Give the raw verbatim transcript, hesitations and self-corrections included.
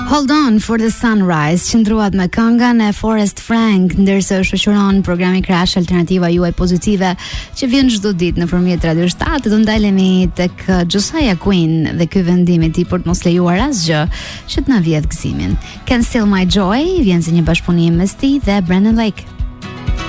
Hold On for the Sunrise qëndruat me këngën e Forrest Frank, ndërsa shoqëron programi Crash Alternativa juaj pozitive që vjen çdo ditë nëpërmjet Radio shtat. Do ndalemi tek Josiah Quinn dhe ky vendim i tij për të mos lejuar asgjë që të na vjedh gëzimin. Can Still My Joy vjen si një bashkëpunim mes tij dhe Brandon Lake.